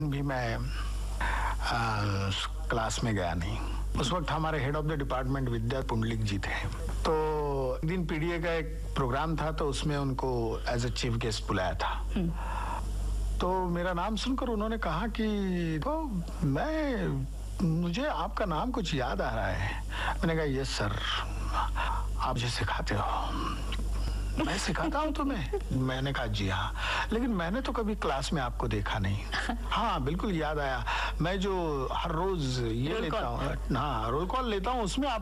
भी मैं क्लास में गया नहीं। उस वक्त हमारे हेड ऑफ द डिपार्टमेंट विद्या पुंडलिक जी थे। तो एक दिन पीडीए का एक प्रोग्राम था, तो उसमें उनको एज ए चीफ गेस्ट बुलाया था। तो मेरा नाम सुनकर उन्होंने कहा कि तो मुझे आपका नाम कुछ याद आ रहा है। मैंने कहा यस सर, आप मुझे सिखाते हो। मैं सिखाता हूँ तुम्हें? मैंने कहा जी हाँ, लेकिन मैंने तो कभी क्लास में आपको देखा नहीं। हाँ बिल्कुल याद आया, मैं जो हर रोज ये लेता हूँ, हाँ रोल कॉल लेता हूँ, उसमें आप